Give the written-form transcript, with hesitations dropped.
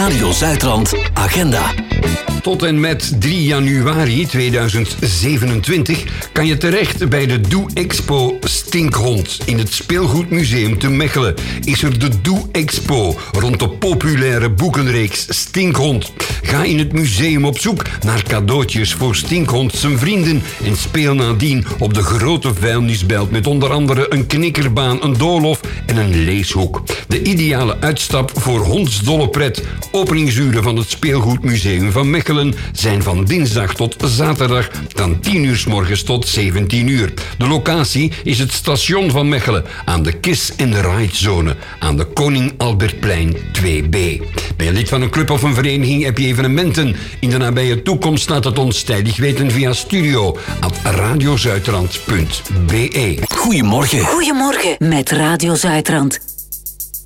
Radio Zuidrand Agenda. Tot en met 3 januari 2027 kan je terecht bij de Doe Expo Stinkhond. In het Speelgoedmuseum te Mechelen is er de Doe Expo rond de populaire boekenreeks Stinkhond. Ga in het museum op zoek naar cadeautjes voor Stinkhond zijn vrienden en speel nadien op de grote vuilnisbelt met onder andere een knikkerbaan, een doolhof en een leeshoek. De ideale uitstap voor hondsdolle pret. Openingsuren van het Speelgoedmuseum van Mechelen zijn van dinsdag tot zaterdag van 10 uur 's morgens tot 17 uur. De locatie is het station van Mechelen aan de Kiss and Ride zone aan de Koning Albertplein 2B. Ben je lid van een club of een vereniging, heb je evenementen in de nabije toekomst, laat het ons tijdig weten via studio@radiozuidrand.be. Goedemorgen. Goedemorgen met Radio Zuidrand.